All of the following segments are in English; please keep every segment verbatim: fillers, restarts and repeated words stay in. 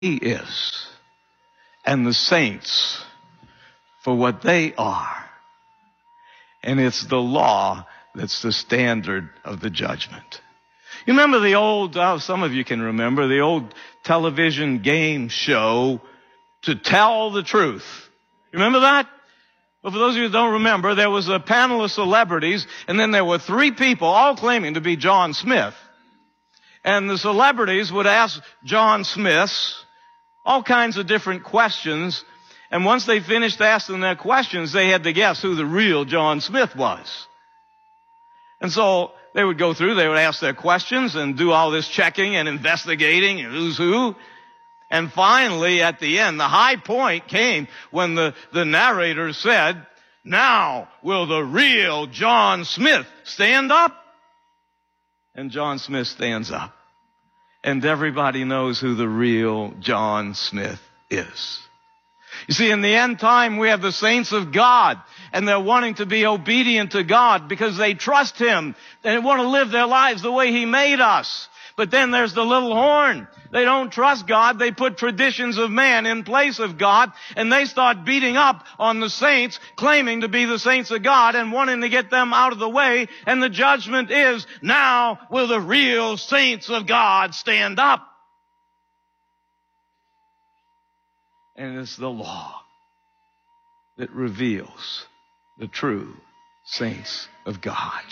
he is, and the saints for what they are. And it's the law that's the standard of the judgment. You remember the old, oh, some of you can remember, the old television game show, To Tell the Truth. You remember that? Well, for those of you who don't remember, there was a panel of celebrities, and then there were three people, all claiming to be John Smith. And the celebrities would ask John Smiths all kinds of different questions, and once they finished asking their questions, they had to guess who the real John Smith was. And so they would go through, they would ask their questions and do all this checking and investigating and who's who. And finally, at the end, the high point came when the, the narrator said, "Now will the real John Smith stand up?" And John Smith stands up. And everybody knows who the real John Smith is. You see, in the end time, we have the saints of God, and they're wanting to be obedient to God because they trust Him. They want to live their lives the way He made us. But then there's the little horn. They don't trust God. They put traditions of man in place of God, and they start beating up on the saints, claiming to be the saints of God and wanting to get them out of the way. And the judgment is, now will the real saints of God stand up? And it's the law that reveals the true saints of God.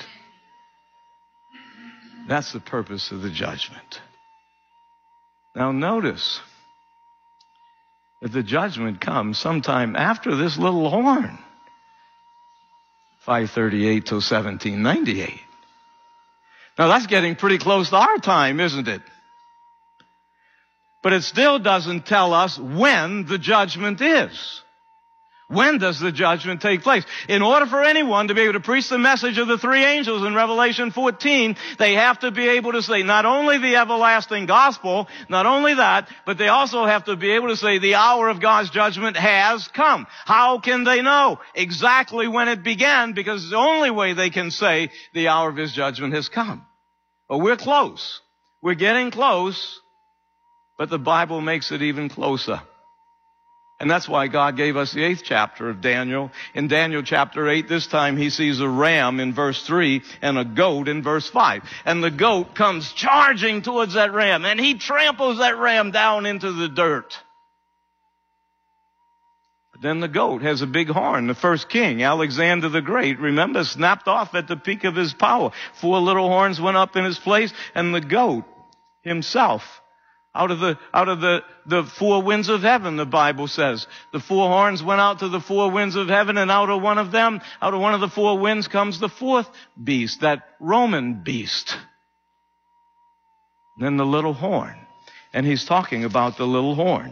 That's the purpose of the judgment. Now notice that the judgment comes sometime after this little horn. five thirty-eight till seventeen ninety-eight. Now that's getting pretty close to our time, isn't it? But it still doesn't tell us when the judgment is. When does the judgment take place? In order for anyone to be able to preach the message of the three angels in Revelation fourteen, they have to be able to say not only the everlasting gospel, not only that, but they also have to be able to say the hour of God's judgment has come. How can they know exactly when it began? Because it's the only way they can say the hour of His judgment has come. Well, we're close. We're getting close, but the Bible makes it even closer. And that's why God gave us the eighth chapter of Daniel. In Daniel chapter eight, this time he sees a ram in verse three and a goat in verse five. And the goat comes charging towards that ram, and he tramples that ram down into the dirt. But then the goat has a big horn. The first king, Alexander the Great, remember, snapped off at the peak of his power. Four little horns went up in his place, and the goat himself, Out of the, out of the, the four winds of heaven, the Bible says. The four horns went out to the four winds of heaven, and out of one of them, out of one of the four winds comes the fourth beast, that Roman beast. Then the little horn. And he's talking about the little horn.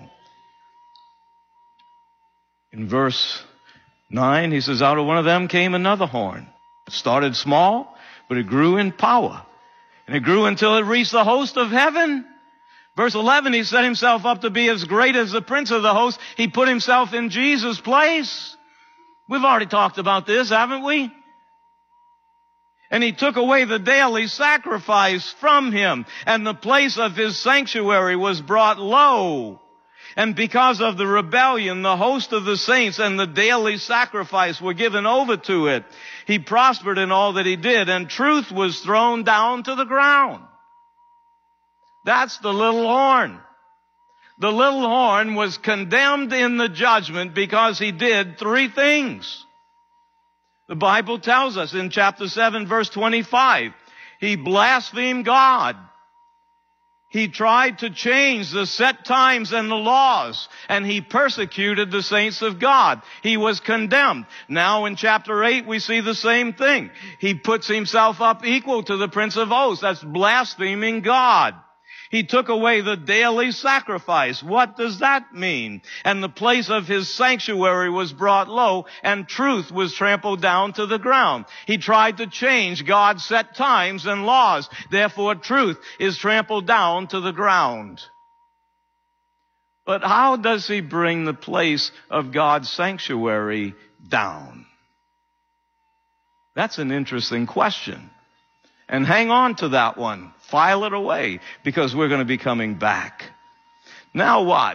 In verse nine, he says, out of one of them came another horn. It started small, but it grew in power. And it grew until it reached the host of heaven. Verse eleven, he set himself up to be as great as the prince of the host. He put himself in Jesus' place. We've already talked about this, haven't we? And he took away the daily sacrifice from him, and the place of his sanctuary was brought low. And because of the rebellion, the host of the saints and the daily sacrifice were given over to it. He prospered in all that he did, and truth was thrown down to the ground. That's the little horn. The little horn was condemned in the judgment because he did three things. The Bible tells us in chapter seven, verse twenty-five, he blasphemed God. He tried to change the set times and the laws, and he persecuted the saints of God. He was condemned. Now in chapter eight, we see the same thing. He puts himself up equal to the Prince of Hosts. That's blaspheming God. He took away the daily sacrifice. What does that mean? And the place of his sanctuary was brought low, and truth was trampled down to the ground. He tried to change God's set times and laws. Therefore, truth is trampled down to the ground. But how does he bring the place of God's sanctuary down? That's an interesting question. And hang on to that one. File it away, because we're going to be coming back. Now what?